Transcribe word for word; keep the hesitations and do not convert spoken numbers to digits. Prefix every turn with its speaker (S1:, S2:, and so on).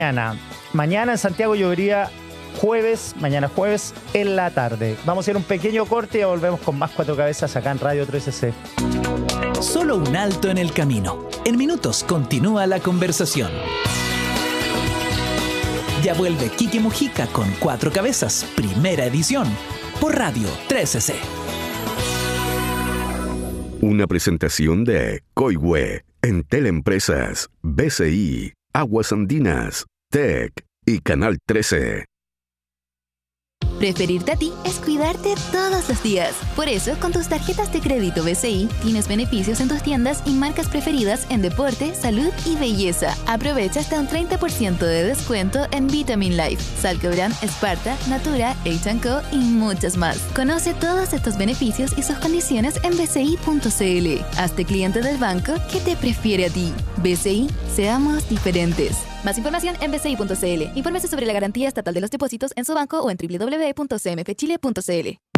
S1: Mañana, mañana en Santiago llovería jueves, mañana jueves en la tarde. Vamos a ir a un pequeño corte y volvemos con más Cuatro Cabezas acá en Radio trece C.
S2: Solo un alto en el camino. En minutos continúa la conversación. Ya vuelve Kike Mujica con Cuatro Cabezas, primera edición, por Radio trece C.
S3: Una presentación de Coihue, Entel Empresas, B C I, Aguas Andinas, T E C y Canal trece.
S4: Preferirte a ti es cuidarte todos los días. Por eso, con tus tarjetas de crédito B C I, tienes beneficios en tus tiendas y marcas preferidas en deporte, salud y belleza. Aprovecha hasta un treinta por ciento de descuento en Vitamin Life, Salcobran, Sparta, Natura, H and Co y muchas más. Conoce todos estos beneficios y sus condiciones en b c i punto c l. Hazte cliente del banco que te prefiere a ti. B C I, seamos diferentes. Más información en b c i punto c l. Infórmese sobre la garantía estatal de los depósitos en su banco o en w w w punto c m f chile punto c l.